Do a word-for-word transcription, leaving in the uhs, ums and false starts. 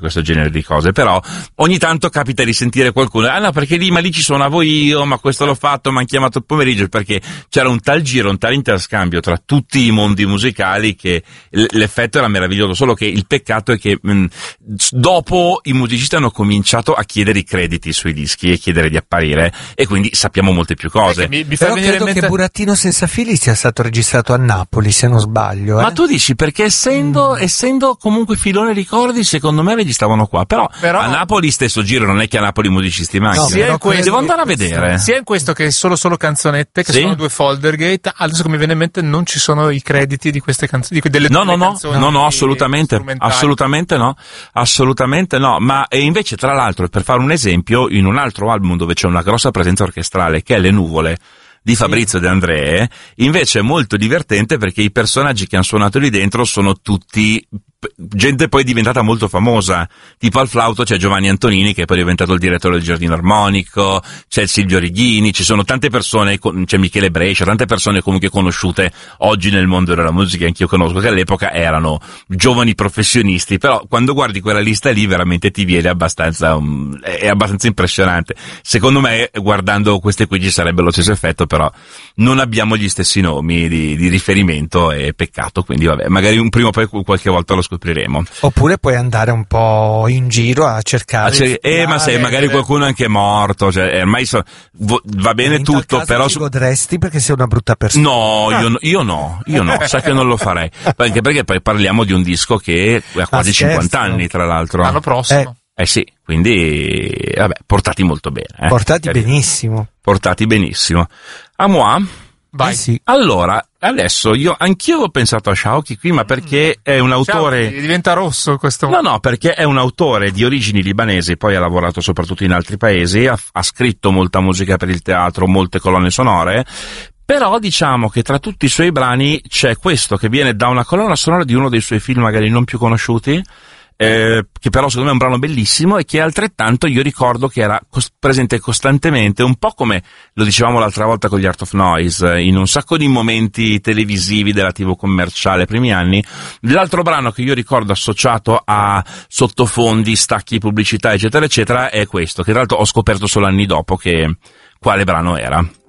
questo genere di cose, però ogni tanto capita di sentire qualcuno, ah no perché lì, ma lì ci suonavo io, ma questo l'ho fatto, mi hanno chiamato il pomeriggio, perché c'era un tal giro, un tal interscambio tra tutti i mondi musicali che l'effetto era meraviglioso, solo che il peccato è che mh, dopo i musicisti hanno cominciato a chiedere i crediti sui dischi e chiedere di apparire, e quindi sappiamo molte più cose. Mi, mi Però credo mente... che Burattino senza fili sia stato registrato a Napoli, se non sbaglio. Eh? Ma tu dici, perché essendo, mm. essendo comunque filone ricordi, secondo me registavano qua, però, però a Napoli stesso giro, non è che a Napoli i musicisti mancano. No, sia in questo, devo andare a vedere. Sia in questo che solo solo canzonette, che sì? sono due Foldergate, adesso che mi viene in mente non ci sono i crediti di queste canzoni, delle no, no, no, canzoni. No, no, assolutamente, assolutamente no, assolutamente no, ma e invece tra l'altro, per fare un esempio, in un altro album dove c'è una grossa presenza orchestrale, che è Le Nuvole, di Fabrizio sì. De André, invece è molto divertente perché i personaggi che hanno suonato lì dentro sono tutti gente poi diventata molto famosa, tipo al flauto c'è Giovanni Antonini che poi è diventato il direttore del Giardino Armonico, c'è Silvio Righini, ci sono tante persone, c'è Michele Brescia, tante persone comunque conosciute oggi nel mondo della musica, anch'io conosco, che all'epoca erano giovani professionisti, però quando guardi quella lista lì veramente ti viene abbastanza um, è abbastanza impressionante. Secondo me guardando queste qui ci sarebbe lo stesso effetto, però non abbiamo gli stessi nomi di, di riferimento, e peccato, quindi vabbè, magari un prima o poi qualche volta lo scopriremo. Oppure puoi andare un po' in giro a cercare. A cer- eh, ma se magari qualcuno è anche morto, cioè, ormai so, vo- va bene in tutto, caso però. Ti godresti perché sei una brutta persona. No, ah. io, io no, io no, sa che non lo farei. Anche perché poi parliamo di un disco che ha quasi ah, cinquanta anni, tra l'altro. L'anno prossimo. Eh, eh sì, quindi, vabbè, portati molto bene. Eh. Portati eh, benissimo. Portati benissimo. A moi? Vai. Eh sì. Allora, adesso io anch'io ho pensato a Shauki qui, ma perché è un autore. Shauki diventa rosso questo. No, no, perché è un autore di origini libanesi, poi ha lavorato soprattutto in altri paesi, ha, ha scritto molta musica per il teatro, molte colonne sonore. Però diciamo che tra tutti i suoi brani c'è questo che viene da una colonna sonora di uno dei suoi film magari non più conosciuti, Eh, che però secondo me è un brano bellissimo, e che altrettanto io ricordo che era cos- presente costantemente, un po' come lo dicevamo l'altra volta con gli Art of Noise, in un sacco di momenti televisivi della tivù commerciale primi anni. L'altro brano che io ricordo associato a sottofondi, stacchi pubblicità eccetera eccetera è questo, che tra l'altro ho scoperto solo anni dopo che quale brano era.